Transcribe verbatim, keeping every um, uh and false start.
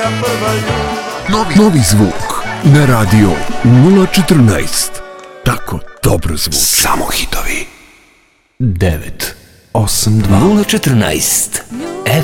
prva ljubav. Novi, novi zvuk na radio nula četrnaest. Tako dobro zvuči. Samo hitovi. devet osam dva nula četrnaest.